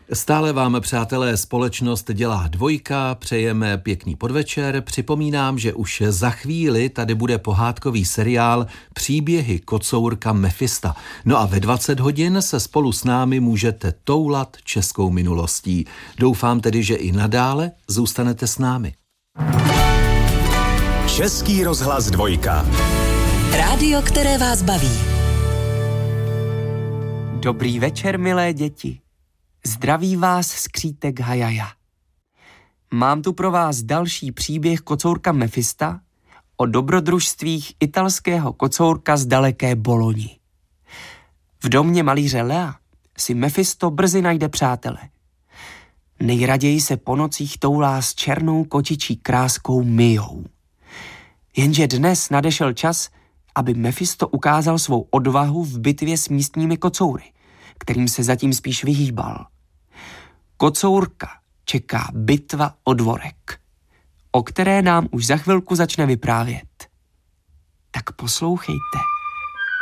Stále vám, přátelé, společnost dělá Dvojka, přejeme pěkný podvečer. Připomínám, že už za chvíli tady bude pohádkový seriál Příběhy kocourka Mefista. No a ve 20 hodin se spolu s námi můžete toulat českou minulostí. Doufám tedy, že i nadále zůstanete s námi. Český rozhlas Dvojka. Rádio, které vás baví. Dobrý večer, milé děti. Zdraví vás skřítek Hajaja. Mám tu pro vás další příběh kocourka Mefista o dobrodružstvích italského kocourka z daleké Boloni. V domě malíře Lea si Mefisto brzy najde přátele. Nejraději se po nocích toulá s černou kočičí kráskou Mijou. Jenže dnes nadešel čas, aby Mefisto ukázal svou odvahu v bitvě s místními kocoury, kterým se zatím spíš vyhýbal. Kocourka čeká bitva o dvorek, o které nám už za chvilku začne vyprávět. Tak poslouchejte.